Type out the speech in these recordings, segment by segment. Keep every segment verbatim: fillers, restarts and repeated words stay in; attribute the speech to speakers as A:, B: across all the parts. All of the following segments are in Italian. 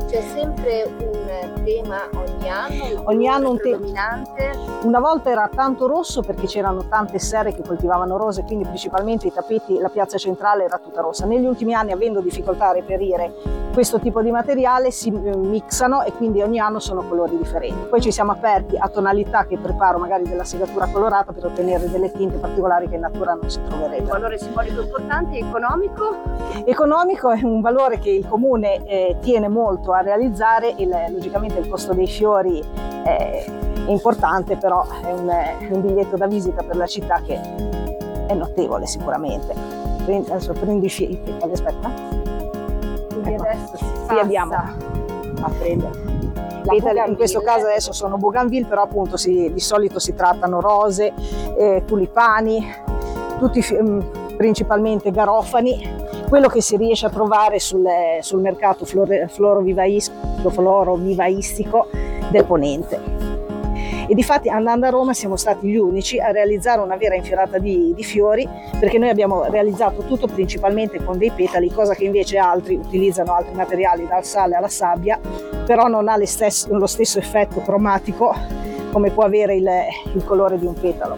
A: C'è sempre un tema ogni anno?
B: Ogni anno un tema
A: dominante?
B: Una volta era tanto rosso perché c'erano tante serre che coltivavano rose, quindi principalmente i tappeti, la piazza centrale era tutta rossa. Negli ultimi anni, avendo difficoltà a reperire questo tipo di materiale, si mixano e quindi ogni anno sono colori differenti. Poi ci siamo aperti a tonalità che preparo magari della segatura colorata per ottenere delle tinte particolari che in natura non si troverebbero.
A: Un valore simbolico importante, economico?
B: Economico è un valore che il comune eh, tiene molto a realizzare. Il, logicamente il costo dei fiori è importante, però è un, è un biglietto da visita per la città che è notevole sicuramente. Prendi, adesso prendi i fiori, aspetta.
A: Quindi
B: ecco.
A: Adesso si
B: Qui
A: passa
B: andiamo a prendere.
A: la
B: In questo caso adesso sono bougainville, però appunto si, di solito si trattano rose, eh, tulipani, tutti principalmente garofani, quello che si riesce a trovare sul, sul mercato florovivaistico, florovivaistico del Ponente. E difatti, andando a Roma, siamo stati gli unici a realizzare una vera infiorata di, di fiori, perché noi abbiamo realizzato tutto principalmente con dei petali, cosa che invece altri utilizzano altri materiali, dal sale alla sabbia, però non ha stesso, lo stesso effetto cromatico come può avere il, il colore di un petalo.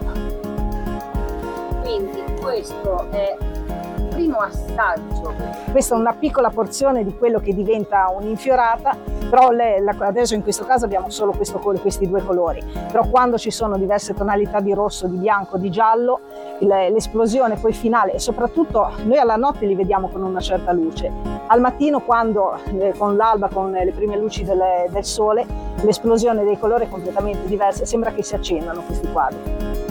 A: Quindi questo è il primo assaggio.
B: Questa è una piccola porzione di quello che diventa un'infiorata, però le, la, adesso in questo caso abbiamo solo questo, questi due colori, però quando ci sono diverse tonalità di rosso, di bianco, di giallo, l'esplosione poi finale, e soprattutto noi alla notte li vediamo con una certa luce, al mattino quando eh, con l'alba, con le prime luci del, del sole, l'esplosione dei colori è completamente diversa, sembra che si accendano questi quadri.